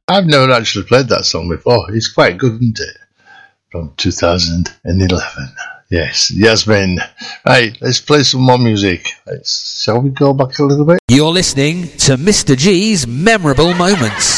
I've never actually played that song before. It's quite good, isn't it? From 2011. Yes, Yasmin. Right, let's play some more music. Shall we go back a little bit? You're listening to Mr. G's Memorable Moments.